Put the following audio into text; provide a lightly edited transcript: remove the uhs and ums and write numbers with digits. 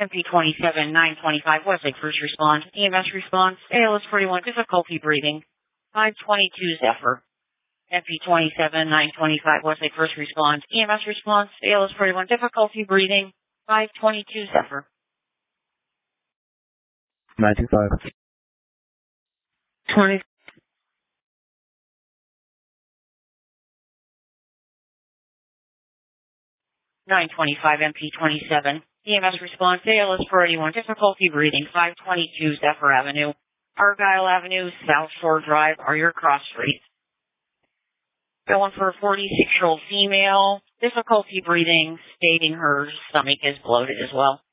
MP27 925 Westlake first response. EMS response. ALS 41 difficulty breathing. 522 Zephyr. MP27 925 Westlake first response. EMS response. ALS 41 difficulty breathing. 522 Zephyr. 925. 20. 925 MP27. EMS response. ALS 41 difficulty breathing. 522 Zephyr Avenue. Argyle Avenue, South Shore Drive are your cross streets. Going for a 46-year-old female. Difficulty breathing, stating her stomach is bloated as well.